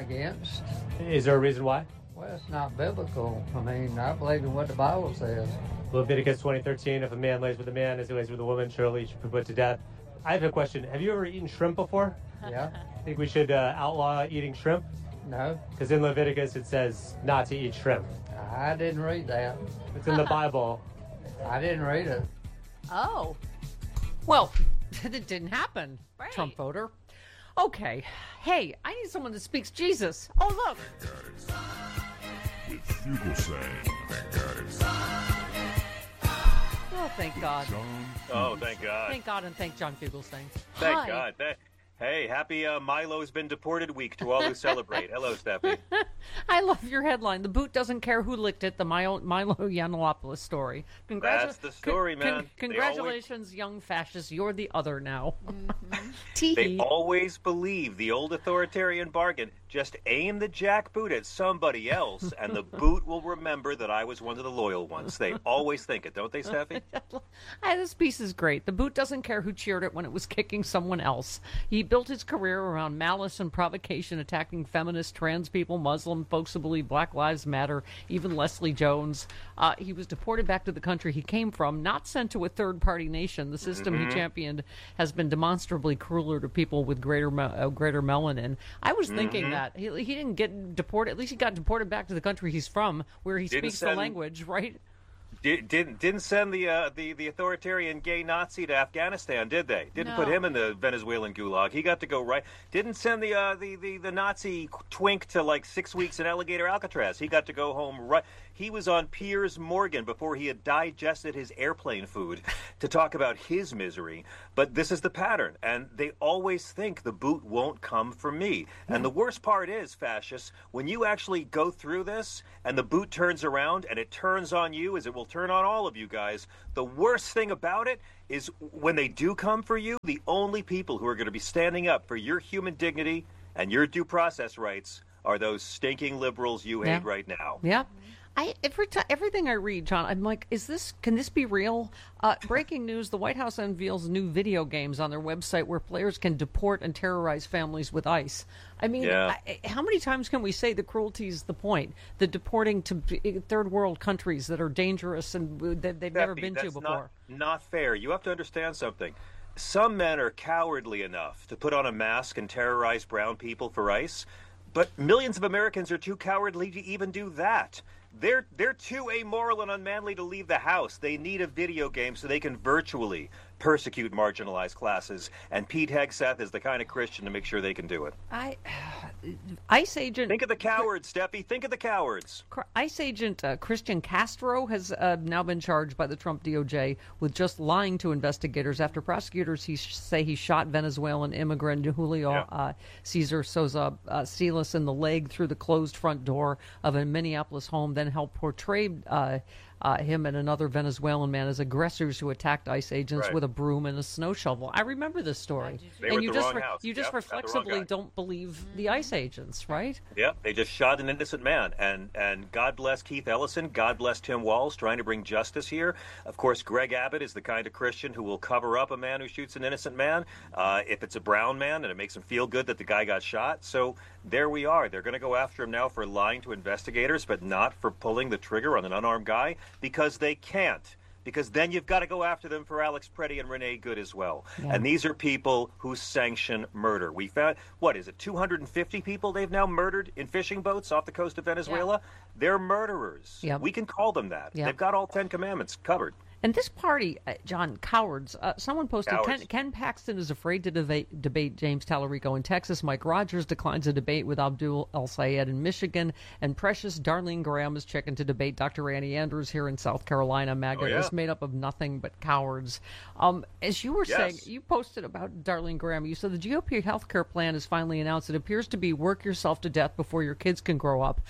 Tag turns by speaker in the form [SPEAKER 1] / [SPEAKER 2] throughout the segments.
[SPEAKER 1] against.
[SPEAKER 2] Is there a reason why?
[SPEAKER 1] Well, it's not biblical. I mean, I believe in what the Bible says.
[SPEAKER 2] Leviticus 20:13, if a man lays with a man as he lays with a woman, surely he should be put to death. I have a question. Have you ever eaten shrimp before?
[SPEAKER 1] Yeah.
[SPEAKER 2] Think we should outlaw eating shrimp?
[SPEAKER 1] No.
[SPEAKER 2] Because in Leviticus it says not to eat shrimp.
[SPEAKER 1] I didn't read that.
[SPEAKER 2] It's in the Bible.
[SPEAKER 1] I didn't read it.
[SPEAKER 3] Oh. Well, it didn't happen,
[SPEAKER 4] Right.
[SPEAKER 3] Trump voter. Okay. Hey, I need someone that speaks Jesus. Oh, look.
[SPEAKER 5] With Fugelsang.
[SPEAKER 3] Oh, thank God.
[SPEAKER 6] Oh, thank God.
[SPEAKER 3] Thank God and thank John Fugelsang.
[SPEAKER 6] Thank
[SPEAKER 3] Hi.
[SPEAKER 6] God. Hey, happy Milo's been deported week to all who celebrate. Hello, Steffi.
[SPEAKER 3] I love your headline. The boot doesn't care who licked it. The Milo Yiannopoulos story.
[SPEAKER 6] That's the story, man.
[SPEAKER 3] Congratulations, young fascist. You're the other now.
[SPEAKER 6] They always believe the old authoritarian bargain. Just aim the jackboot at somebody else, and the boot will remember that I was one of the loyal ones. They always think it, don't they, Steffi?
[SPEAKER 3] This piece is great. The boot doesn't care who cheered it when it was kicking someone else. He built his career around malice and provocation, attacking feminists, trans people, Muslim folks who believe Black Lives Matter, even Leslie Jones. He was deported back to the country he came from, not sent to a third-party nation. The system he championed has been demonstrably crueler to people with greater melanin. I was thinking that. He didn't get deported. At least he got deported back to the country he's from, where he speaks the language, right?
[SPEAKER 6] Didn't send the authoritarian gay Nazi to Afghanistan, did they? Didn't put him in the Venezuelan gulag. He got to go right. Didn't send the Nazi twink to like 6 weeks in Alligator Alcatraz. He got to go home right. He was on Piers Morgan before he had digested his airplane food to talk about his misery. But this is the pattern, and they always think the boot won't come for me. And the worst part is, fascists, when you actually go through this and the boot turns around and it turns on you, as it will turn on all of you guys, the worst thing about it is when they do come for you, the only people who are going to be standing up for your human dignity and your due process rights are those stinking liberals you hate right now.
[SPEAKER 3] Yeah. Everything I read, John, I'm like, can this be real? Breaking news, the White House unveils new video games on their website where players can deport and terrorize families with ICE. I mean, how many times can we say the cruelty is the point? The deporting to third world countries that are dangerous and that they've never been to before.
[SPEAKER 6] Not fair. You have to understand something. Some men are cowardly enough to put on a mask and terrorize brown people for ICE, but millions of Americans are too cowardly to even do that. They're too amoral and unmanly to leave the house. They need a video game so they can virtually persecute marginalized classes. And Pete Hegseth is the kind of Christian to make sure they can do it.
[SPEAKER 3] ICE agent...
[SPEAKER 6] Think of the cowards, Steffi. Think of the cowards.
[SPEAKER 3] ICE agent Christian Castro has now been charged by the Trump DOJ with just lying to investigators after prosecutors say he shot Venezuelan immigrant Julio Cesar Sosa Silas in the leg through the closed front door of a Minneapolis home, then helped portray him and another Venezuelan man as aggressors who attacked ICE agents with a broom and a snow shovel. I remember this story.
[SPEAKER 6] And
[SPEAKER 3] you just reflexively don't believe the ICE agents, right?
[SPEAKER 6] Yep, they just shot an innocent man. And God bless Keith Ellison. God bless Tim Walz trying to bring justice here. Of course, Greg Abbott is the kind of Christian who will cover up a man who shoots an innocent man if it's a brown man and it makes him feel good that the guy got shot. So there we are. They're going to go after him now for lying to investigators, but not for pulling the trigger on an unarmed guy because they can't. Because then you've got to go after them for Alex Preddy and Renee Good as well. Yeah. And these are people who sanction murder. We found, 250 people they've now murdered in fishing boats off the coast of Venezuela? Yeah. They're murderers. Yeah. We can call them that. Yeah. They've got all 10 commandments covered.
[SPEAKER 3] And this party, John, cowards. Someone posted, Ken Paxton is afraid to debate James Tallarico in Texas. Mike Rogers declines a debate with Abdul El-Sayed in Michigan. And precious Darlene Graham is checking to debate Dr. Annie Andrews here in South Carolina. MAGA is made up of nothing but cowards. As you were saying, you posted about Darlene Graham. You said the GOP health care plan is finally announced. It appears to be work yourself to death before your kids can grow up.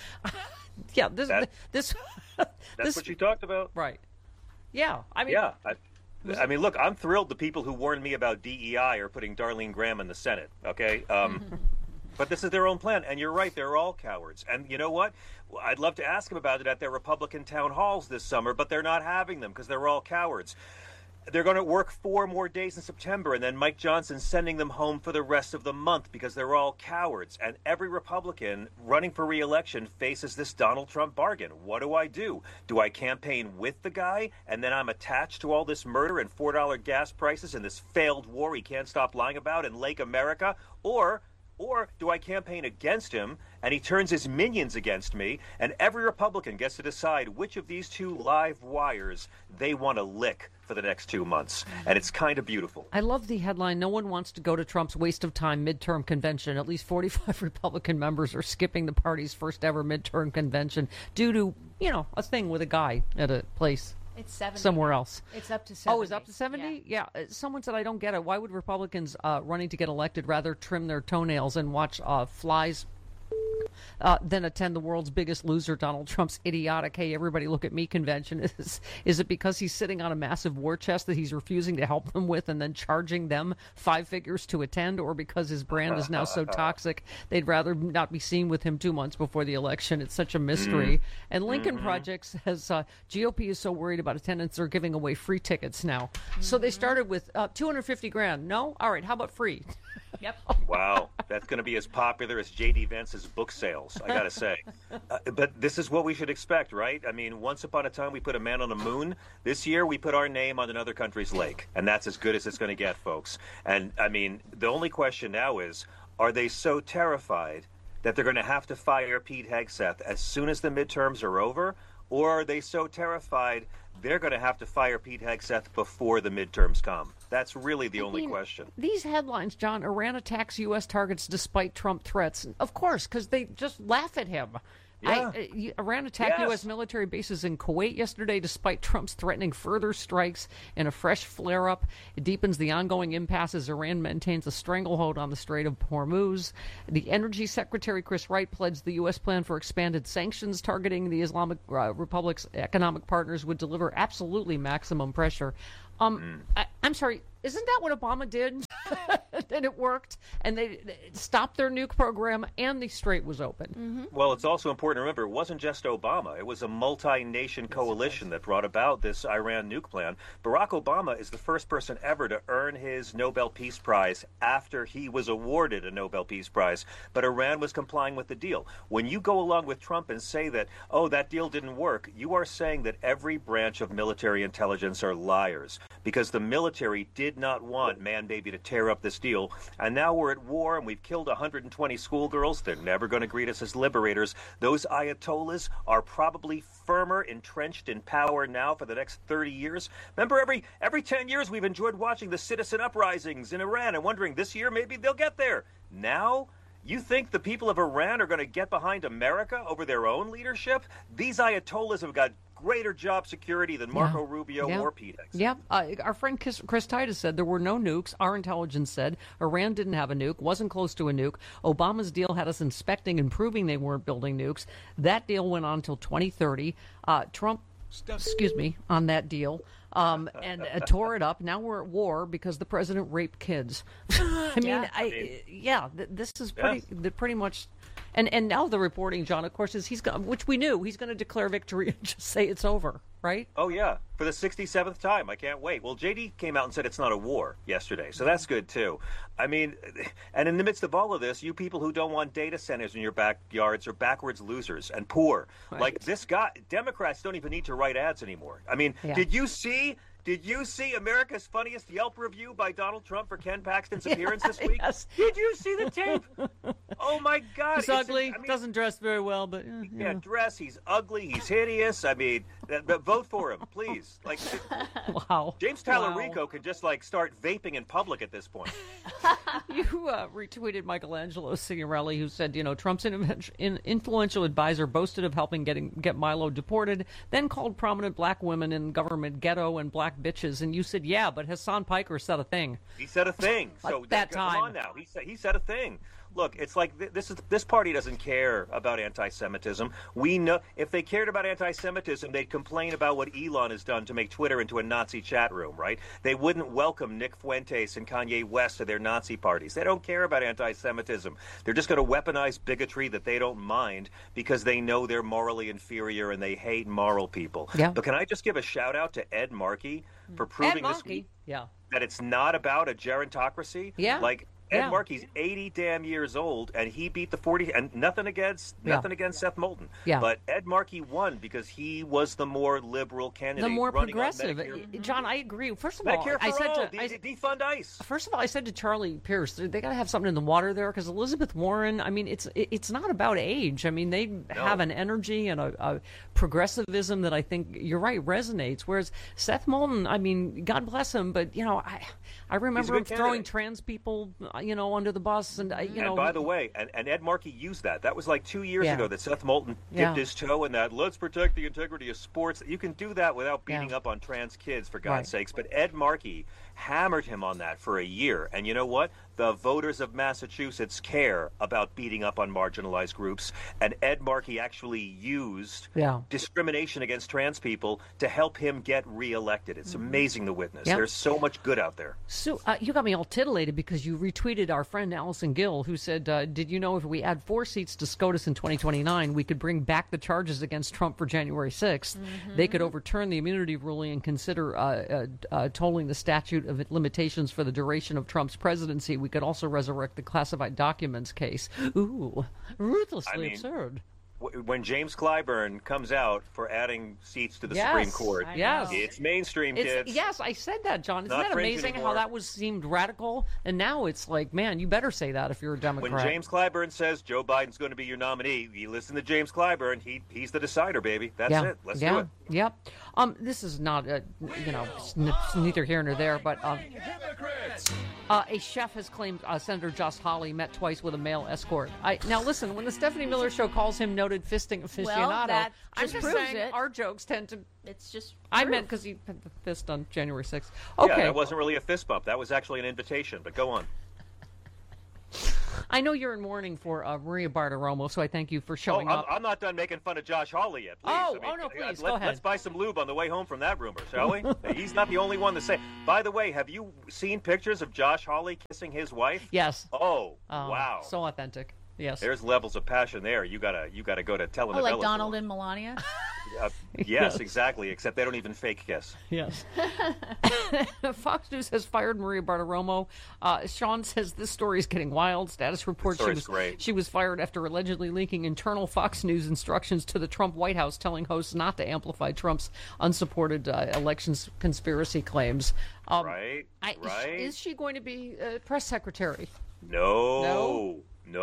[SPEAKER 6] That's what you talked about.
[SPEAKER 3] Right. Yeah, I mean...
[SPEAKER 6] I mean, look, I'm thrilled the people who warned me about DEI are putting Darlene Graham in the Senate, okay? But this is their own plan, and you're right, they're all cowards. And you know what? I'd love to ask them about it at their Republican town halls this summer, but they're not having them because they're all cowards. They're going to work 4 more days in September, and then Mike Johnson's sending them home for the rest of the month because they're all cowards. And every Republican running for re-election faces this Donald Trump bargain. What do? Do I campaign with the guy, and then I'm attached to all this murder and $4 gas prices and this failed war he can't stop lying about in Lake America? Or do I campaign against him and he turns his minions against me, and every Republican gets to decide which of these two live wires they want to lick for the next 2 months? And it's kind of beautiful.
[SPEAKER 3] I love the headline, "No one wants to go to Trump's waste of time midterm convention." At least 45 Republican members are skipping the party's first ever midterm convention due to, a thing with a guy at a place.
[SPEAKER 4] It's 70.
[SPEAKER 3] Somewhere else.
[SPEAKER 4] It's up to 70.
[SPEAKER 3] Oh, it's up to 70? Yeah. Someone said, I don't get it. Why would Republicans running to get elected rather trim their toenails and watch flies than attend the world's biggest loser, Donald Trump's idiotic, "Hey, everybody look at me" convention? Is it because he's sitting on a massive war chest that he's refusing to help them with and then charging them 5 figures to attend, or because his brand is now so toxic they'd rather not be seen with him 2 months before the election? It's such a mystery. And Lincoln Project says GOP is so worried about attendance they're giving away free tickets now. So they started with $250,000. No? All right, how about free?
[SPEAKER 4] Yep.
[SPEAKER 6] Wow, that's going to be as popular as J.D. Vance's book sales, I got to say. But this is what we should expect, right? I mean, once upon a time we put a man on the moon. This year we put our name on another country's lake, and that's as good as it's going to get, folks. And, I mean, the only question now is, are they so terrified that they're going to have to fire Pete Hegseth as soon as the midterms are over? Or are they so terrified they're going to have to fire Pete Hegseth before the midterms come? That's really the only question.
[SPEAKER 3] These headlines, John, "Iran attacks U.S. targets despite Trump threats." Of course, because they just laugh at him.
[SPEAKER 6] Yeah.
[SPEAKER 3] Iran attacked
[SPEAKER 6] Yes.
[SPEAKER 3] U.S. military bases in Kuwait yesterday despite Trump's threatening further strikes in a fresh flare-up. It deepens the ongoing impasse as Iran maintains a stranglehold on the Strait of Hormuz. The Energy Secretary Chris Wright pledged the U.S. plan for expanded sanctions targeting the Islamic Republic's economic partners would deliver absolutely maximum pressure. I'm sorry, isn't that what Obama did? And it worked, and they stopped their nuke program, and the strait was open.
[SPEAKER 4] Mm-hmm.
[SPEAKER 6] Well, it's also important to remember it wasn't just Obama. It was a multi-nation coalition that brought about this Iran nuke plan. Barack Obama is the first person ever to earn his Nobel Peace Prize after he was awarded a Nobel Peace Prize. But Iran was complying with the deal. When you go along with Trump and say that, oh, that deal didn't work, you are saying that every branch of military intelligence are liars, because the military did not want Man Baby to tear up this deal. And now we're at war and we've killed 120 schoolgirls. They're never going to greet us as liberators. Those ayatollahs are probably firmer entrenched in power now for the next 30 years. Remember, every 10 years we've enjoyed watching the citizen uprisings in Iran and wondering this year maybe they'll get there. Now, you think the people of Iran are going to get behind America over their own leadership? These ayatollahs have got greater job security than Marco Rubio or Pete Hegseth.
[SPEAKER 3] Yeah, our friend Chris Titus said there were no nukes. Our intelligence said Iran didn't have a nuke, wasn't close to a nuke. Obama's deal had us inspecting and proving they weren't building nukes. That deal went on until 2030. Trump, on that deal. And tore it up. Now we're at war because the president raped kids. This is pretty much. And now the reporting, John, of course, is which we knew, he's going to declare victory and just say it's over, right?
[SPEAKER 6] Oh, yeah, for the 67th time. I can't wait. Well, JD came out and said it's not a war yesterday, so that's good, too. I mean, and in the midst of all of this, you people who don't want data centers in your backyards are backwards losers and poor. Right. Like this guy, Democrats don't even need to write ads anymore. I mean, Did you see America's Funniest Yelp review by Donald Trump for Ken Paxton's appearance this week?
[SPEAKER 3] Yes.
[SPEAKER 6] Did you see the tape? Oh, my God.
[SPEAKER 3] He's ugly. Doesn't dress very well, but...
[SPEAKER 6] He can't dress. He's ugly. He's hideous. I mean, vote for him, please. Like,
[SPEAKER 3] wow.
[SPEAKER 6] James Tallarico can just, start vaping in public at this point.
[SPEAKER 3] You retweeted Michelangelo Signorelli, who said, Trump's influential advisor boasted of helping get Milo deported, then called prominent black women in government ghetto and black bitches. And you said, yeah, but Hassan Piker said a thing.
[SPEAKER 6] He said a thing. So
[SPEAKER 3] that time.
[SPEAKER 6] Come on now. He said a thing. Look, it's like this party doesn't care about anti-Semitism. We know if they cared about anti-Semitism, they'd complain about what Elon has done to make Twitter into a Nazi chat room, right? They wouldn't welcome Nick Fuentes and Kanye West to their Nazi parties. They don't care about anti-Semitism. They're just going to weaponize bigotry that they don't mind because they know they're morally inferior and they hate moral people.
[SPEAKER 3] Yeah.
[SPEAKER 6] But can I just give a shout out to Ed Markey for proving this week that it's not about a gerontocracy?
[SPEAKER 3] Yeah.
[SPEAKER 6] Like, Ed Markey's 80 damn years old, and he beat the 40. And nothing against Seth Moulton.
[SPEAKER 3] Yeah.
[SPEAKER 6] But Ed Markey won because he was the more liberal candidate,
[SPEAKER 3] the more
[SPEAKER 6] running on
[SPEAKER 3] progressive.
[SPEAKER 6] Medicare.
[SPEAKER 3] John, I agree. First of all,
[SPEAKER 6] Medicare for
[SPEAKER 3] I said
[SPEAKER 6] all,
[SPEAKER 3] to
[SPEAKER 6] defund ICE.
[SPEAKER 3] First of all, I said to Charlie Pierce, they got to have something in the water there because Elizabeth Warren. I mean, it's not about age. I mean, they have an energy and a progressivism that I think you're right resonates. Whereas Seth Moulton, I mean, God bless him, but I remember him throwing trans people, under the bus. And
[SPEAKER 6] by the way, and Ed Markey used that. That was like 2 years ago that Seth Moulton dipped his toe in that. Let's protect the integrity of sports. You can do that without beating up on trans kids, for God's sakes. But Ed Markey hammered him on that for a year. And you know what? The voters of Massachusetts care about beating up on marginalized groups. And Ed Markey actually used discrimination against trans people to help him get reelected. It's amazing to witness. There's so much good out there.
[SPEAKER 3] So you got me all titillated because you retweeted our friend Allison Gill, who said, did you know if we add 4 seats to SCOTUS in 2029, we could bring back the charges against Trump for January 6th. They could overturn the immunity ruling and consider tolling the statute of limitations for the duration of Trump's presidency. We could also resurrect the classified documents case. Ooh, ruthlessly absurd.
[SPEAKER 6] When James Clyburn comes out for adding seats to the Supreme Court, it's mainstream, kids.
[SPEAKER 3] Yes, I said that, John. Isn't that amazing how that seemed radical? And now it's like, man, you better say that if you're a Democrat.
[SPEAKER 6] When James Clyburn says Joe Biden's going to be your nominee, you listen to James Clyburn. He's the decider, baby. That's it. Let's do it.
[SPEAKER 3] Yep. This is not, neither here nor there, but a chef has claimed Senator Josh Hawley met twice with a male escort. Now, listen, when the Stephanie Miller Show calls him noted fisting aficionado,
[SPEAKER 4] that
[SPEAKER 3] I'm
[SPEAKER 4] just
[SPEAKER 3] just
[SPEAKER 4] proves
[SPEAKER 3] saying
[SPEAKER 4] it.
[SPEAKER 3] our jokes tend to...
[SPEAKER 4] It's just
[SPEAKER 3] I
[SPEAKER 4] proof.
[SPEAKER 3] meant because he had the fist on January 6th. Okay.
[SPEAKER 6] Yeah, that wasn't really a fist bump. That was actually an invitation, but go on.
[SPEAKER 3] I know you're in mourning for Maria Bartiromo, so I thank you for showing up.
[SPEAKER 6] I'm not done making fun of Josh Hawley yet. Please.
[SPEAKER 3] No, please, go ahead.
[SPEAKER 6] Let's buy some lube on the way home from that rumor, shall we? He's not the only one to say. By the way, have you seen pictures of Josh Hawley kissing his wife?
[SPEAKER 3] Yes.
[SPEAKER 6] Oh, wow.
[SPEAKER 3] So authentic. Yes.
[SPEAKER 6] There's levels of passion there. You gotta go to telenovela.
[SPEAKER 4] Oh, like Donald and Melania?
[SPEAKER 6] Yes, exactly, except they don't even fake kiss.
[SPEAKER 3] Yes. Fox News has fired Maria Bartiromo. Sean says this story is getting wild. Status reports she was fired after allegedly leaking internal Fox News instructions to the Trump White House telling hosts not to amplify Trump's unsupported elections conspiracy claims.
[SPEAKER 6] Right.
[SPEAKER 3] Is she going to be press secretary?
[SPEAKER 6] No.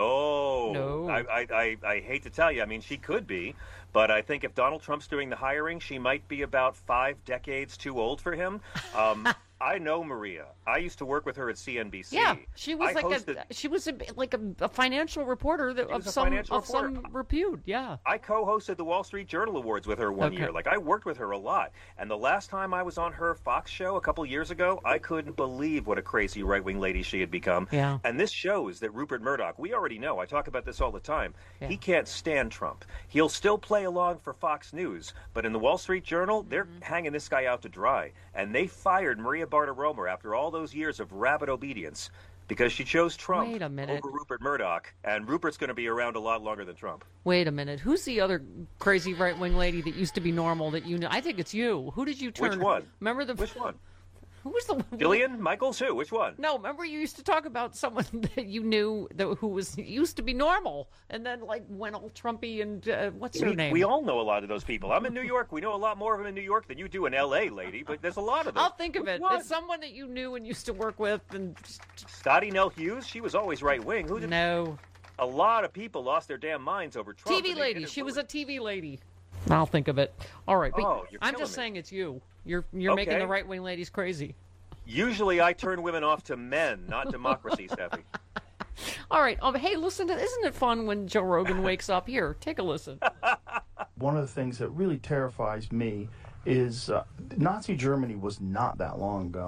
[SPEAKER 6] I hate to tell you. I mean, she could be, but I think if Donald Trump's doing the hiring, she might be about 5 decades too old for him. I know Maria. I used to work with her at CNBC.
[SPEAKER 3] Yeah, she was a financial reporter of some repute. Yeah,
[SPEAKER 6] I co-hosted the Wall Street Journal Awards with her one year. Like, I worked with her a lot. And the last time I was on her Fox show a couple years ago, I couldn't believe what a crazy right-wing lady she had become.
[SPEAKER 3] Yeah.
[SPEAKER 6] And this shows that Rupert Murdoch, we already know, I talk about this all the time, he can't stand Trump. He'll still play along for Fox News, but in the Wall Street Journal, they're hanging this guy out to dry. And they fired Maria Bartiromo after all those years of rabid obedience because she chose Trump over Rupert Murdoch, and Rupert's going to be around a lot longer than Trump.
[SPEAKER 3] Wait a minute. Who's the other crazy right-wing lady that used to be normal that you know? I think it's you. Who did you turn?
[SPEAKER 6] Which one?
[SPEAKER 3] Remember
[SPEAKER 6] Which one?
[SPEAKER 3] Who was the
[SPEAKER 6] Jillian Michaels? Who? Which one?
[SPEAKER 3] No, remember you used to talk about someone that you knew who used to be normal, and then went all Trumpy and what's her name?
[SPEAKER 6] We all know a lot of those people. I'm in New York. We know a lot more of them in New York than you do in L.A., lady. But there's a lot of them.
[SPEAKER 3] I'll think of it. It's someone that you knew and used to work with. And
[SPEAKER 6] Stottie Nell Hughes. She was always right wing. Who did?
[SPEAKER 3] No.
[SPEAKER 6] A lot of people lost their damn minds over Trump.
[SPEAKER 3] TV lady. She was a TV lady. I'll think of it. All right. I'm just saying it's you. You're making the right wing ladies crazy.
[SPEAKER 6] Usually I turn women off to men, not democracy, Steffi.
[SPEAKER 3] All right. Hey, listen, isn't it fun when Joe Rogan wakes up? Here, take a listen.
[SPEAKER 7] One of the things that really terrifies me is Nazi Germany was not that long ago.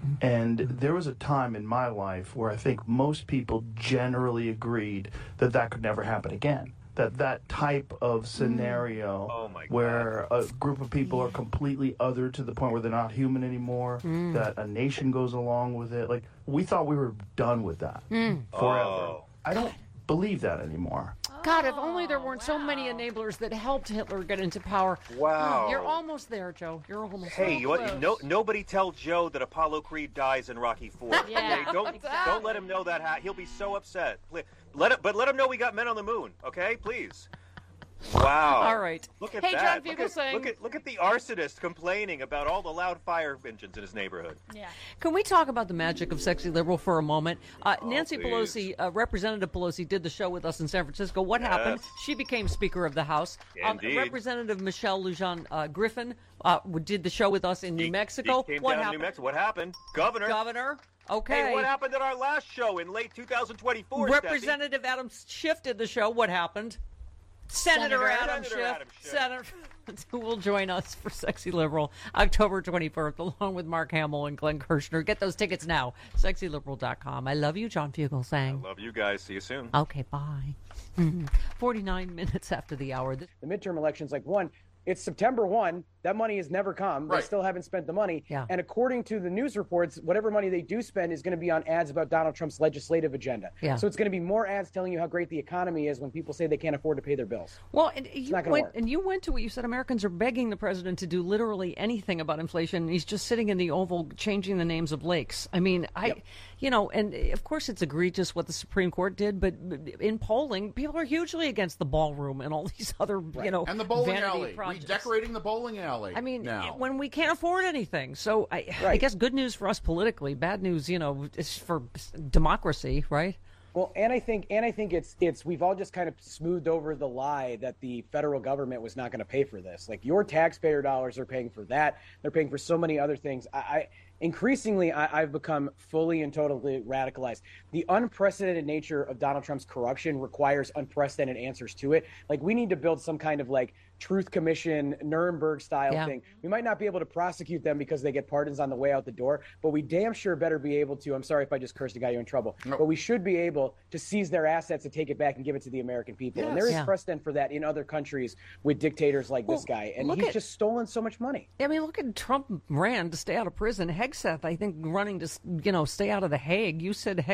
[SPEAKER 7] And there was a time in my life where I think most people generally agreed that that could never happen again. That type of scenario
[SPEAKER 6] Oh my God.
[SPEAKER 7] where a group of people are completely other to the point where they're not human anymore, that a nation goes along with it. Like, we thought we were done with that forever.
[SPEAKER 6] Oh.
[SPEAKER 7] I don't believe that anymore.
[SPEAKER 3] God, if only there weren't so many enablers that helped Hitler get into power.
[SPEAKER 6] Wow.
[SPEAKER 3] You're almost there, Joe. You're almost
[SPEAKER 6] Hey,
[SPEAKER 3] there.
[SPEAKER 6] nobody tell Joe that Apollo Creed dies in Rocky IV.
[SPEAKER 3] Yeah,
[SPEAKER 6] Okay, don't let him know that. He'll be so upset. Let him know we got men on the moon. Okay, please. Wow.
[SPEAKER 3] All right.
[SPEAKER 6] Look at
[SPEAKER 3] Hey,
[SPEAKER 6] that.
[SPEAKER 3] John Fugelsang.
[SPEAKER 6] Look at the arsonist complaining about all the loud fire engines in his neighborhood.
[SPEAKER 4] Yeah.
[SPEAKER 3] Can we talk about the magic of Sexy Liberal for a moment? Nancy
[SPEAKER 6] please.
[SPEAKER 3] Pelosi, Representative Pelosi, did the show with us in San Francisco. What happened? She became Speaker of the House.
[SPEAKER 6] Indeed.
[SPEAKER 3] Representative Michelle Lujan Griffin did the show with us in New Mexico.
[SPEAKER 6] He came
[SPEAKER 3] What
[SPEAKER 6] down to
[SPEAKER 3] happened?
[SPEAKER 6] New Mexico. What happened? Governor.
[SPEAKER 3] Okay.
[SPEAKER 6] Hey, what happened at our last show in late 2024?
[SPEAKER 3] Representative Adam Schiff did the show. What happened? Senator Adam
[SPEAKER 6] Senator
[SPEAKER 3] Schiff.
[SPEAKER 6] Adam Schiff.
[SPEAKER 3] Senator who will join us for Sexy Liberal October 21st, along with Mark Hamill and Glenn Kirshner. Get those tickets now. SexyLiberal.com. I love you, John Fugelsang.
[SPEAKER 6] Love you guys. See you soon.
[SPEAKER 3] Okay, bye. 49 minutes after the hour.
[SPEAKER 8] The midterm elections, like one, it's September 1. That money has never come. They still haven't spent the money.
[SPEAKER 3] Yeah.
[SPEAKER 8] And according to the news reports, whatever money they do spend is going to be on ads about Donald Trump's legislative agenda.
[SPEAKER 3] Yeah.
[SPEAKER 8] So it's going to be more ads telling you how great the economy is when people say they can't afford to pay their bills.
[SPEAKER 3] Well, and
[SPEAKER 8] not gonna work.
[SPEAKER 3] you went to what you said. Americans are begging the president to do literally anything about inflation. And he's just sitting in the Oval changing the names of lakes. I mean, and of course it's egregious what the Supreme Court did, but in polling, people are hugely against the ballroom and all these other,
[SPEAKER 9] and the bowling
[SPEAKER 3] vanity
[SPEAKER 9] alley.
[SPEAKER 3] projects.
[SPEAKER 9] Redecorating the bowling alley.
[SPEAKER 3] I mean,
[SPEAKER 9] now.
[SPEAKER 3] when we can't afford anything. So I guess good news for us politically, bad news, is for democracy, right?
[SPEAKER 8] Well, and I think it's we've all just kind of smoothed over the lie that the federal government was not going to pay for this. Like, your taxpayer dollars are paying for that. They're paying for so many other things. Increasingly, I've become fully and totally radicalized. The unprecedented nature of Donald Trump's corruption requires unprecedented answers to it. Like, we need to build some kind of Truth Commission, Nuremberg style thing. We might not be able to prosecute them because they get pardons on the way out the door, but we damn sure better be able to. I'm sorry if I just cursed and got you in trouble, but we should be able to seize their assets and take it back and give it to the American people.
[SPEAKER 9] Yes.
[SPEAKER 8] And there is precedent for that in other countries with dictators like this guy. And he's just stolen so much money.
[SPEAKER 3] I mean, look at Trump ran to stay out of prison. Hegseth, I think, running to, stay out of The Hague. You said